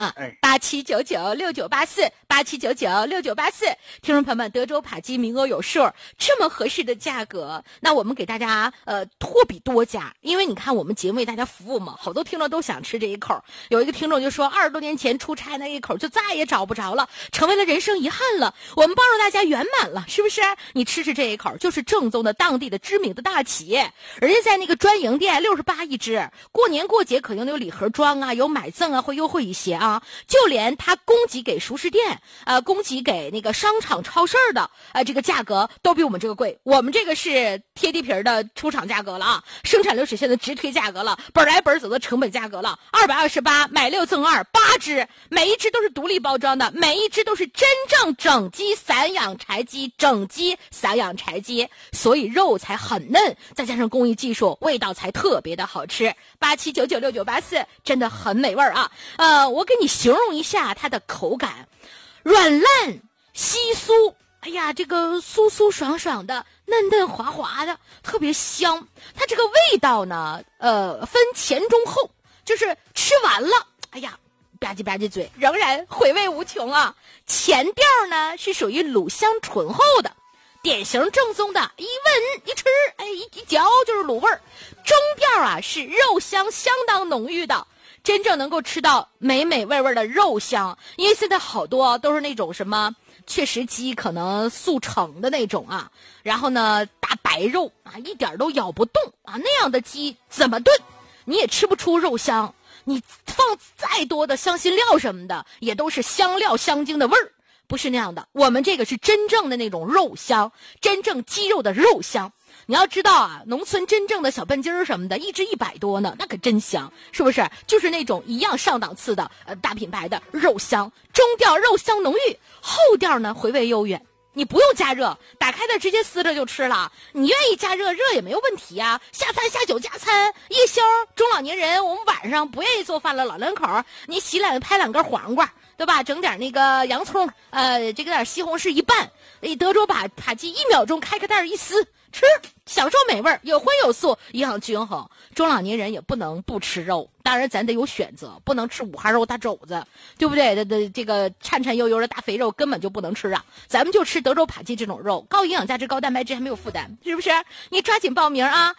87996984，87996984。听众朋友们，德州扒鸡名额有数，这么合适的价格，那我们给大家托比多家，因为你看我们节目为大家服务嘛，好多听众都想吃这一口。有一个听众就说，20多年前出差那一口就再也找不着了，成为了人生遗憾了。我们帮助大家圆满了，是不是？你吃这一口，就是正宗的当地的知名的大企业，人家在那个专营店68一只，过年过节可能有礼盒装啊，有买赠啊，会优惠一些啊。就连它供给给熟食店，供给给那个商场超市的，这个价格都比我们这个贵。我们这个是贴地皮的出厂价格了啊，生产流水线的直推价格了，本来本走的成本价格了，228买6赠2，8只，每一只都是独立包装的，每一只都是真正整鸡散养柴鸡，整鸡散养柴鸡，所以肉才很嫩，再加上工艺技术，味道才特别的好吃。87996984真的很美味啊！我给你形容一下它的口感，软烂稀酥，哎呀，这个酥酥爽爽的，嫩嫩滑滑的，特别香。它这个味道呢，分前中后，就是吃完了，哎呀，吧唧吧唧嘴，仍然回味无穷啊。前调呢是属于卤香醇厚的，典型正宗的，一闻一吃，哎，一嚼就是卤味儿。中调啊是肉香相当浓郁的，真正能够吃到美美味味的肉香。因为现在好多都是那种什么确实鸡可能速成的那种啊，然后呢大白肉啊，一点都咬不动啊，那样的鸡怎么炖你也吃不出肉香，你放再多的香辛料什么的也都是香料香精的味儿，不是那样的。我们这个是真正的那种肉香，真正鸡肉的肉香。你要知道啊，农村真正的小笨鸡儿什么的，一只100多呢，那可真香，是不是？就是那种一样上档次的大品牌的肉香，中调肉香浓郁，后调呢回味悠远。你不用加热，打开的直接撕着就吃了。你愿意加热，热也没有问题啊。下饭下酒加餐，夜宵，中老年人，我们晚上不愿意做饭了，老两口，你拍两根黄瓜，对吧？整点那个洋葱，这个点西红柿一拌，德州扒鸡1秒钟开个袋一撕。吃，享受美味，有荤有素，营养均衡。中老年人也不能不吃肉，当然咱得有选择，不能吃五花肉大肘子，对不对？这个颤颤悠悠的大肥肉根本就不能吃啊！咱们就吃德州扒鸡这种肉，高营养价值、高蛋白质，还没有负担，是不是？你抓紧报名啊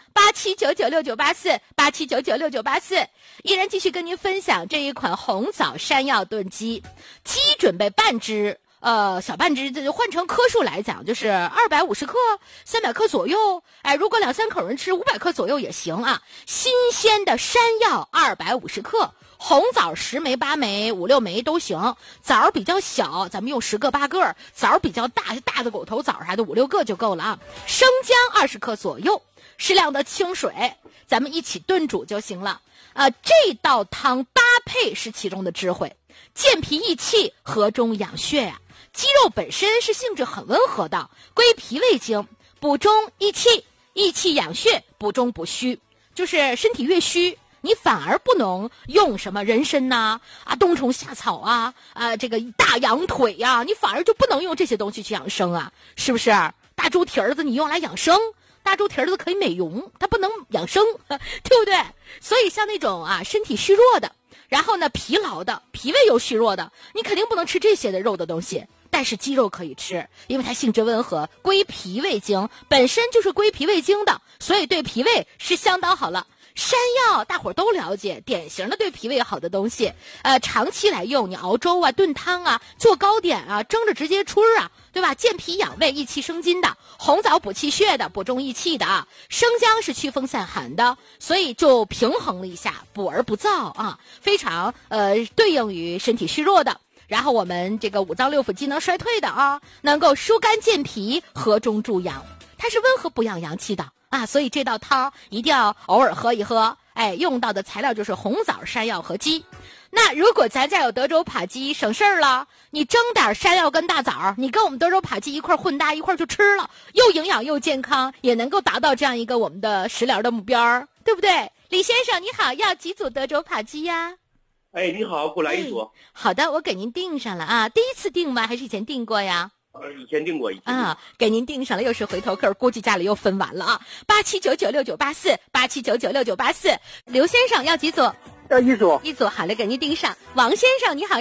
！87996984，87996984，依然继续跟您分享这一款红枣山药炖鸡，鸡准备半只。小半只，这换成克数来讲，就是250克、300克左右。哎，如果2、3口人吃，500克左右也行啊。新鲜的山药250克，红枣10枚、8枚、5、6枚都行。枣比较小，咱们用10个、8个；枣比较大，大的狗头枣啥的5、6个就够了啊。生姜20克左右，适量的清水，咱们一起炖煮就行了。这道汤搭配是其中的智慧，健脾益气，和中养血呀。鸡肉本身是性质很温和的，归脾胃经，补中益气，益气养血，补中补虚。就是身体越虚，你反而不能用什么人参呐、冬虫夏草啊，这个大羊腿呀、你反而就不能用这些东西去养生啊，是不是？大猪蹄儿子你用来养生，大猪蹄儿子可以美容，它不能养生，对不对？所以像那种身体虚弱的，然后呢疲劳的，脾胃又虚弱的，你肯定不能吃这些的肉的东西。但是鸡肉可以吃，因为它性质温和，归脾胃经，本身就是归脾胃经的，所以对脾胃是相当好了。山药大伙儿都了解，典型的对脾胃好的东西，长期来用，你熬粥啊、炖汤啊、做糕点啊、蒸着直接吃啊，对吧？健脾养胃、益气生津的，红枣补气血的，补中益气的啊，生姜是祛风散寒的，所以就平衡了一下，补而不燥啊，非常对应于身体虚弱的。然后我们这个五脏六腑机能衰退的啊，能够疏肝健脾，和中助阳，它是温和补养阳气的啊，所以这道汤一定要偶尔喝一喝。哎，用到的材料就是红枣、山药和鸡。那如果咱家有德州扒鸡，省事儿了，你蒸点山药跟大枣，你跟我们德州扒鸡一块混搭一块就吃了，又营养又健康，也能够达到这样一个我们的食疗的目标，对不对？李先生你好，要几组德州扒鸡呀？ 哎，你好，给我来一组。 好的，我给您订上了啊。第一次订吗？还是以前订过呀？ 以前订过给您订上了，又是回头客，估计家里又分完了啊。87996984，87996984，刘先生要几组要一组。 一组，好嘞，给您订上。王先生，你好。